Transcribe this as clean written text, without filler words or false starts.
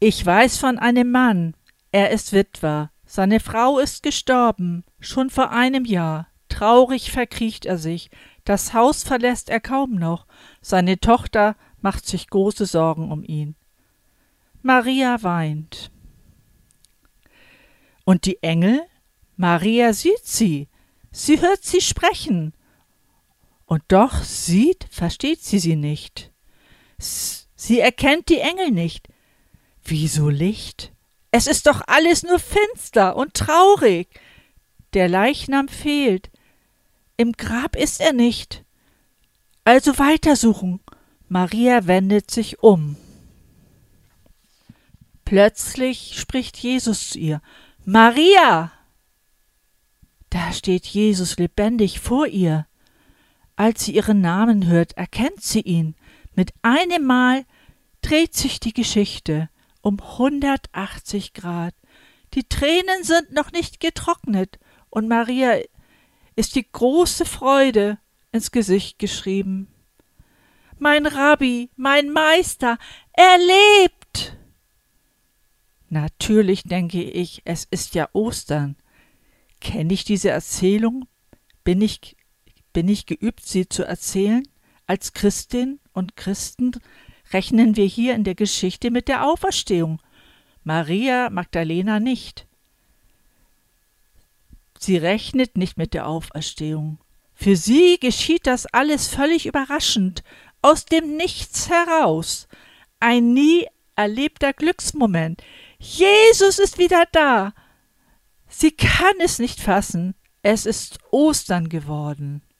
Ich weiß von einem Mann, er ist Witwer, seine Frau ist gestorben, schon vor einem Jahr. Traurig verkriecht er sich, das Haus verlässt er kaum noch, seine Tochter macht sich große Sorgen um ihn. Maria weint. Und die Engel? Maria sieht sie, sie hört sie sprechen. Und doch versteht sie nicht. Sie erkennt die Engel nicht. Wieso Licht? Es ist doch alles nur finster und traurig. Der Leichnam fehlt. Im Grab ist er nicht. Also weitersuchen. Maria wendet sich um. Plötzlich spricht Jesus zu ihr. Maria! Da steht Jesus lebendig vor ihr. Als sie ihren Namen hört, erkennt sie ihn. Mit einem Mal dreht sich die Geschichte um 180 Grad. Die Tränen sind noch nicht getrocknet und Maria ist die große Freude ins Gesicht geschrieben. Mein Rabbi, mein Meister, er lebt! Natürlich denke ich, es ist ja Ostern. Kenne ich diese Erzählung? Bin ich geübt, sie zu erzählen? Als Christin und Christen rechnen wir hier in der Geschichte mit der Auferstehung. Maria Magdalena nicht. Sie rechnet nicht mit der Auferstehung. Für sie geschieht das alles völlig überraschend, aus dem Nichts heraus. Ein nie erlebter Glücksmoment. Jesus ist wieder da. Sie kann es nicht fassen. Es ist Ostern geworden.